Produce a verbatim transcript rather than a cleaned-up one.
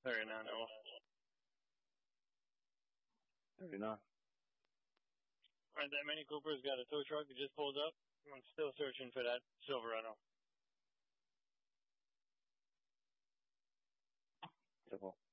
thirty-nine, oh. thirty-nine. Alright, that Mini Cooper's got a tow truck that just pulled up. I'm still searching for that Silverado. Simple.